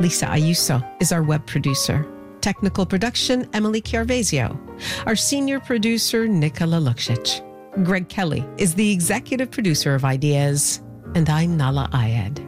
Lisa Ayuso is our web producer. Technical production, Emily Chiarvesio. Our senior producer, Nikola Luksic. Greg Kelly is the executive producer of Ideas. And I'm Nala Ayed.